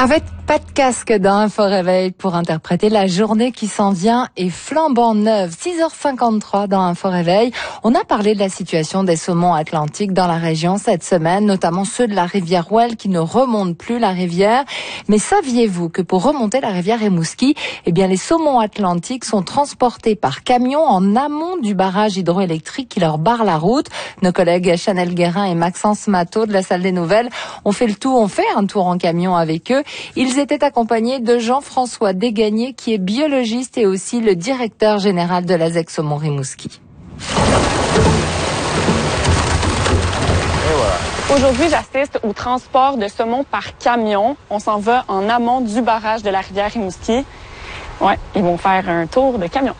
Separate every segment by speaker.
Speaker 1: Avec pas de casque dans Info Réveil pour interpréter la journée qui s'en vient et flambant neuve. 6h53 dans Info Réveil. On a parlé de la situation des saumons atlantiques dans la région cette semaine, notamment ceux de la rivière Ouelle qui ne remontent plus la rivière. Mais saviez-vous que pour remonter la rivière Rimouski, les saumons atlantiques sont transportés par camion en amont du barrage hydroélectrique qui leur barre la route? Nos collègues Chanel Guérin et Maxence Matteau de la Salle des Nouvelles ont fait un tour en camion avec eux. Ils étaient accompagnés de Jean-François Desgagnés, qui est biologiste et aussi le directeur général de la ZEC Saumon Rimouski.
Speaker 2: Aujourd'hui, j'assiste au transport de saumon par camion. On s'en va en amont du barrage de la rivière Rimouski. Ouais, ils vont faire un tour de camion.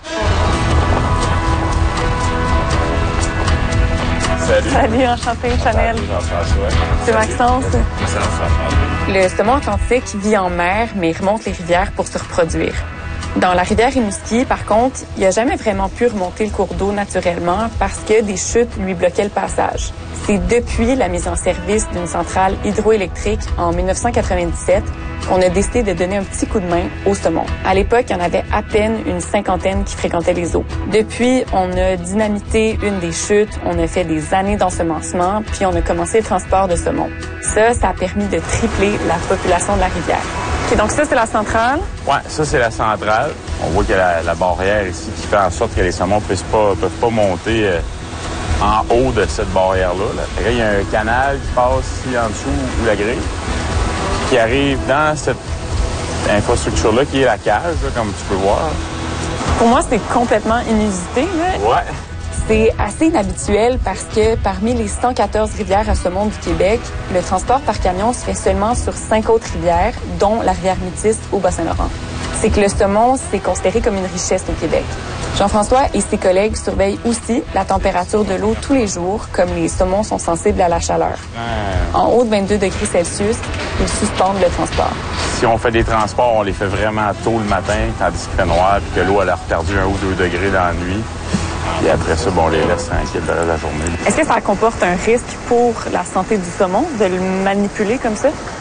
Speaker 2: Salut, enchanté, Chanel.
Speaker 3: Salut, Jean-François.
Speaker 2: C'est Maxence.
Speaker 3: Salut.
Speaker 2: Le saumon atlantique vit en mer, mais remonte les rivières pour se reproduire. Dans la rivière Rimouski, par contre, il n'a jamais vraiment pu remonter le cours d'eau naturellement parce que des chutes lui bloquaient le passage. C'est depuis la mise en service d'une centrale hydroélectrique en 1997 qu'on a décidé de donner un petit coup de main au saumon. À l'époque, il y en avait à peine une cinquantaine qui fréquentaient les eaux. Depuis, on a dynamité une des chutes, on a fait des années d'ensemencement, puis on a commencé le transport de saumon. Ça a permis de tripler la population de la rivière. Okay, donc ça, c'est la centrale?
Speaker 3: Ouais, ça, c'est la centrale. On voit qu'il y a la barrière ici qui fait en sorte que les saumons peuvent pas monter en haut de cette barrière-là. Là. Il y a un canal qui passe ici en dessous où la grille, qui arrive dans cette infrastructure-là, qui est la cage, là, comme tu peux voir.
Speaker 2: Pour moi, c'est complètement inusité. Là.
Speaker 3: Ouais.
Speaker 2: C'est assez inhabituel parce que parmi les 114 rivières à saumon du Québec, le transport par camion se fait seulement sur 5 autres rivières, dont la rivière Métis au Bas-Saint-Laurent. C'est que le saumon, c'est considéré comme une richesse au Québec. Jean-François et ses collègues surveillent aussi la température de l'eau tous les jours, comme les saumons sont sensibles à la chaleur. En haut de 22 degrés Celsius, ils suspendent le transport.
Speaker 3: Si on fait des transports, on les fait vraiment tôt le matin, tandis qu'il fait noir, puis que l'eau elle a perdu 1 ou 2 degrés dans la nuit. Et après ça, on les laisse tranquilles le reste de la journée.
Speaker 2: Est-ce que ça comporte un risque pour la santé du saumon de le manipuler comme ça?